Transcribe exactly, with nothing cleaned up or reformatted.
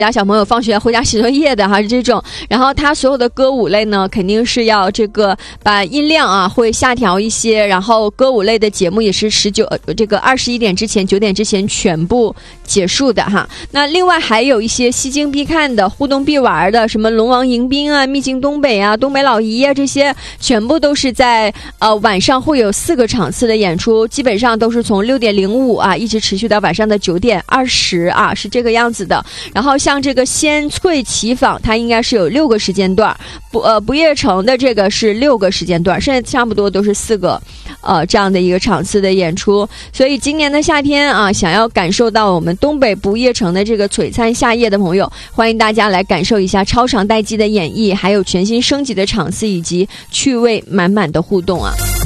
家小朋友放学回家写作业的哈，这种，然后他所有的歌舞类呢，肯定是要这个把音量啊会下调一些，然后歌舞类的节目也是十九这个二十一点之前九点之前全部结束的哈。那另外还有一些吸睛必看的、互动必玩的，什么龙王迎宾啊、秘境东北啊、东北老姨啊，这些全部都是在呃晚上会有四个场次的演出，基本上都是从六点零五啊一直持续到晚上的九点二十啊，是这个样子的。然后像这个仙翠奇坊，它应该是有六个时间段，不呃不夜城的这个是六个时间段，现在差不多都是四个呃这样的一个场次的演出。所以今年的夏天啊，想要感受到我们东北不夜城的这个璀璨夏夜的朋友，欢迎大家来感受一下超长待机的演绎，还有全新升级的场次以及趣味满满的互动啊。